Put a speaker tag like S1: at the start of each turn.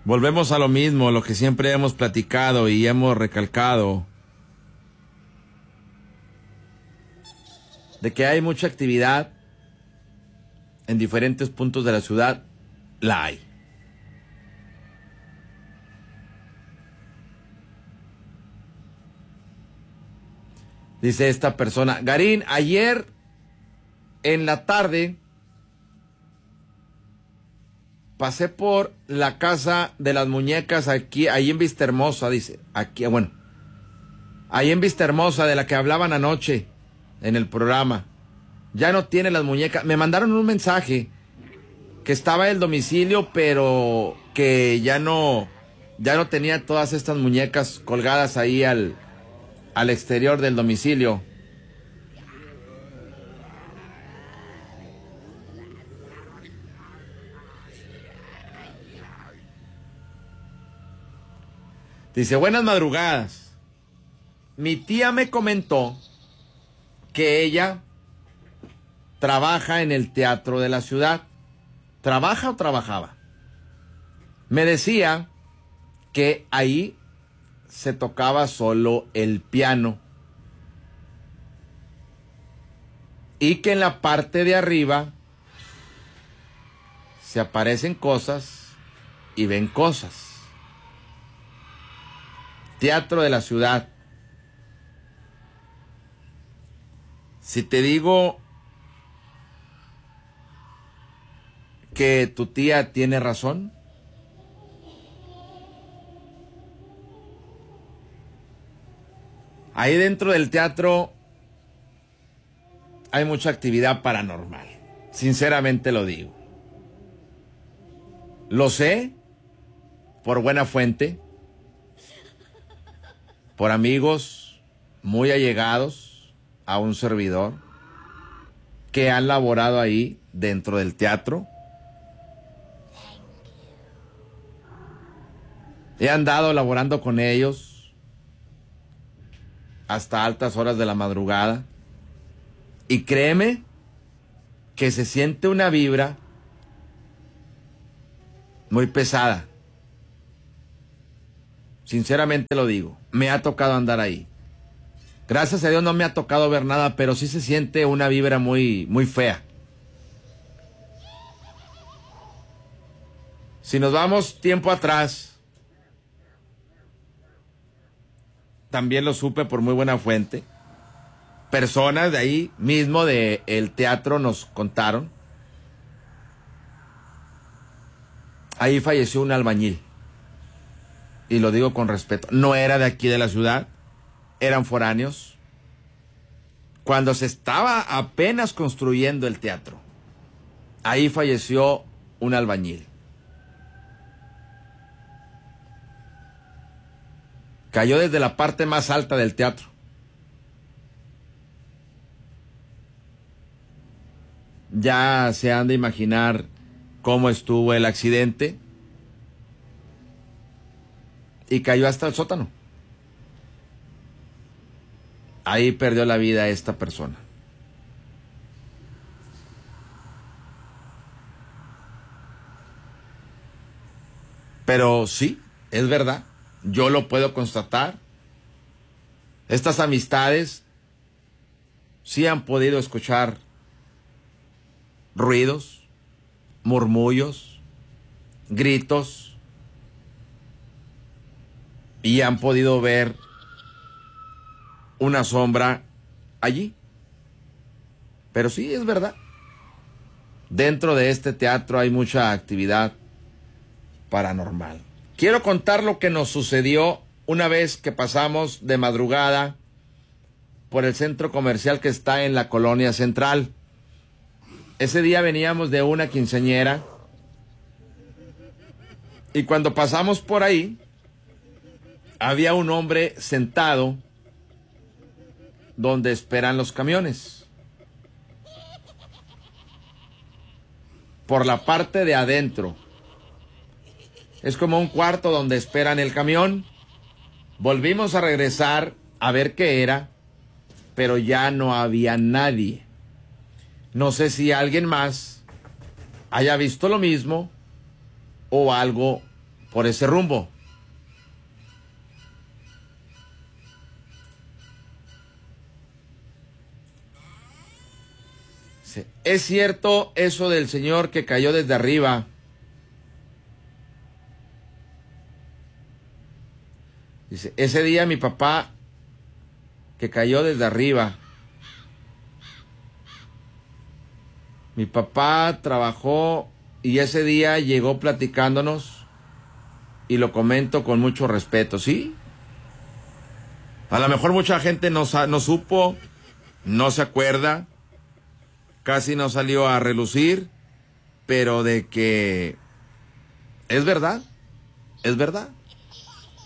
S1: Volvemos a lo mismo, lo que siempre hemos platicado y hemos recalcado, de que hay mucha actividad en diferentes puntos de la ciudad, la hay. Dice esta persona, Garín, ayer en la tarde pasé por la casa de las muñecas ahí en Vistahermosa, dice, ahí en Vistahermosa, de la que hablaban anoche en el programa. Ya no tiene las muñecas. Me mandaron un mensaje que estaba el domicilio, pero que ya no tenía todas estas muñecas colgadas ahí al exterior del domicilio. Dice, buenas madrugadas. Mi tía me comentó que ella trabaja en el teatro de la ciudad. ¿Trabaja o trabajaba? Me decía que ahí se tocaba solo el piano y que en la parte de arriba se aparecen cosas y ven cosas. Teatro de la ciudad. Si te digo que tu tía tiene razón, ahí dentro del teatro hay mucha actividad paranormal. Sinceramente lo digo. Lo sé por buena fuente, por amigos muy allegados a un servidor que han laborado ahí dentro del teatro. He andado laborando con ellos hasta altas horas de la madrugada y créeme que se siente una vibra muy pesada. Sinceramente lo digo, me ha tocado andar ahí. Gracias a Dios no me ha tocado ver nada, pero sí se siente una vibra muy, muy fea. Si nos vamos tiempo atrás, también lo supe por muy buena fuente. Personas de ahí mismo del teatro nos contaron. Ahí falleció un albañil. Y lo digo con respeto. No era de aquí de la ciudad. Eran foráneos. Cuando se estaba apenas construyendo el teatro, ahí falleció un albañil. Cayó desde la parte más alta del teatro. Ya se han de imaginar cómo estuvo el accidente. Y cayó hasta el sótano. Ahí perdió la vida esta persona. Pero sí, es verdad. Yo lo puedo constatar. Estas amistades sí han podido escuchar ruidos, murmullos, gritos, y han podido ver una sombra allí. Pero sí, es verdad. Dentro de este teatro hay mucha actividad paranormal. Quiero contar lo que nos sucedió una vez que pasamos de madrugada por el centro comercial que está en la Colonia Central. Ese día veníamos de una quinceañera y cuando pasamos por ahí había un hombre sentado donde esperan los camiones. Por la parte de adentro. Es como un cuarto donde esperan el camión. Volvimos a regresar a ver qué era, pero ya no había nadie. No sé si alguien más haya visto lo mismo o algo por ese rumbo. Es cierto eso del señor que cayó desde arriba. Dice, ese día mi papá que cayó desde arriba. Mi papá trabajó y ese día llegó platicándonos y lo comento con mucho respeto, ¿sí? A lo mejor mucha gente no supo, no se acuerda, casi no salió a relucir, pero de que es verdad, es verdad.